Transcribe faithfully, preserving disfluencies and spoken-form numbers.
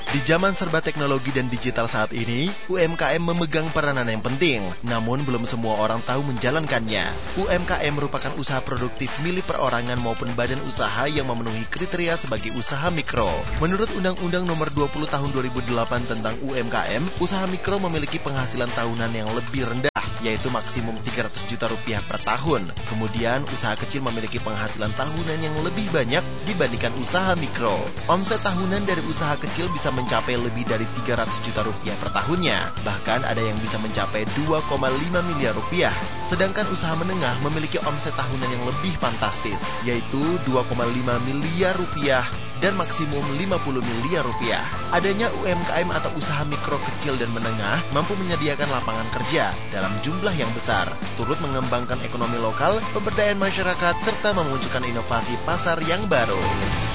Di zaman serba teknologi dan digital saat ini, U M K M memegang peranan yang penting, namun belum semua orang tahu menjalankannya. U M K M merupakan usaha produktif milik perorangan maupun badan usaha yang memenuhi kriteria sebagai usaha mikro. Menurut Undang-Undang Nomor dua puluh Tahun dua ribu delapan tentang U M K M, usaha mikro memiliki penghasilan tahunan yang lebih rendah, yaitu maksimum tiga ratus juta rupiah per tahun. Kemudian, usaha kecil memiliki penghasilan tahunan yang lebih banyak dibandingkan usaha mikro. Omset tahunan dari usaha kecil bisa mencapai lebih dari tiga ratus juta rupiah per tahunnya. Bahkan ada yang bisa mencapai dua koma lima miliar rupiah. Sedangkan usaha menengah memiliki omset tahunan yang lebih fantastis, yaitu dua koma lima miliar rupiah dan maksimum lima puluh miliar rupiah. Adanya U M K M atau usaha mikro kecil dan menengah mampu menyediakan lapangan kerja dalam jumlah yang besar, turut mengembangkan ekonomi lokal, pemberdayaan masyarakat, serta memunculkan inovasi pasar yang baru.